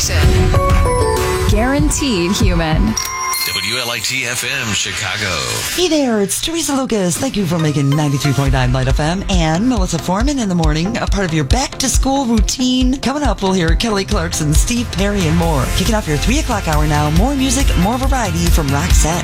station. Guaranteed human. WLIT-FM, Chicago. Hey there, it's Teresa Lucas. Thank you for making 93.9 Light FM and Melissa Foreman in the morning, a part of your back-to-school routine. Coming up, we'll hear Kelly Clarkson, Steve Perry, and more. Kicking off your 3 o'clock hour now, more music, more variety from Roxette.